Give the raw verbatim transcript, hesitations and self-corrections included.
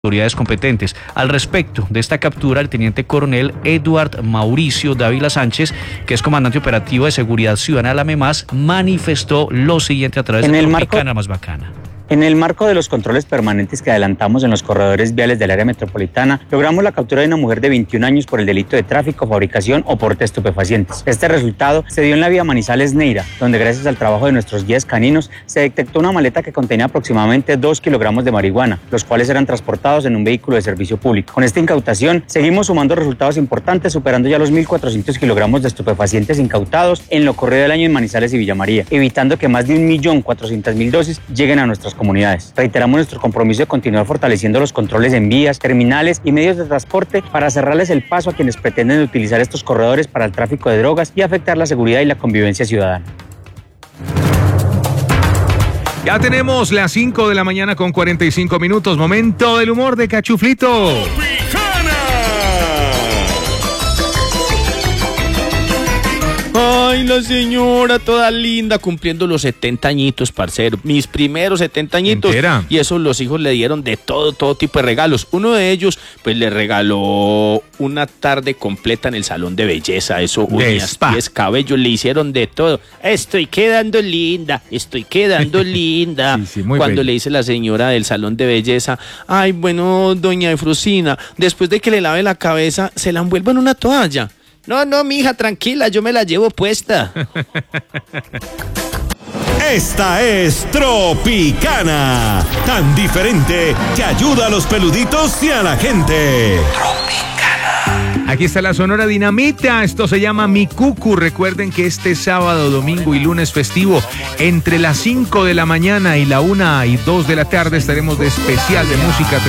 autoridades competentes. Al respecto de esta captura, el teniente coronel Eduard Mauricio Dávila Sánchez, que es comandante operativo de seguridad ciudadana de la MEMAS, manifestó lo siguiente a través en de el Tropicana marco... Más Bacana. En el marco de los controles permanentes que adelantamos en los corredores viales del área metropolitana, logramos la captura de una mujer de veintiún años por el delito de tráfico, fabricación o porte de estupefacientes. Este resultado se dio en la vía Manizales-Neira, donde gracias al trabajo de nuestros guías caninos se detectó una maleta que contenía aproximadamente dos kilogramos de marihuana, los cuales eran transportados en un vehículo de servicio público. Con esta incautación seguimos sumando resultados importantes, superando ya los mil cuatrocientos kilogramos de estupefacientes incautados en lo corrido del año en Manizales y Villa María, evitando que más de un millón cuatrocientas mil dosis lleguen a nuestras comunidades. Reiteramos nuestro compromiso de continuar fortaleciendo los controles en vías, terminales y medios de transporte para cerrarles el paso a quienes pretenden utilizar estos corredores para el tráfico de drogas y afectar la seguridad y la convivencia ciudadana. Ya tenemos las cinco de la mañana con cuarenta y cinco minutos. Momento del humor de Cachuflito. Ay, la señora toda linda cumpliendo los setenta añitos, parcero. Mis primeros setenta añitos. ¿Entera? Y eso los hijos le dieron de todo, todo tipo de regalos. Uno de ellos, pues le regaló una tarde completa en el salón de belleza. Eso, uñas, pies, cabello, le hicieron de todo. Estoy quedando linda, estoy quedando linda. Sí, sí, muy Cuando bello. le dice la señora del salón de belleza, ay, bueno, doña Efrosina, después de que le lave la cabeza, se la envuelva en una toalla. No, no, mija, tranquila, yo me la llevo puesta. Esta es Tropicana, tan diferente que ayuda a los peluditos y a la gente. Aquí está la Sonora Dinamita, esto se llama Mi Cucu. Recuerden que este sábado, domingo y lunes festivo, entre las cinco de la mañana y la una y dos de la tarde estaremos de especial de música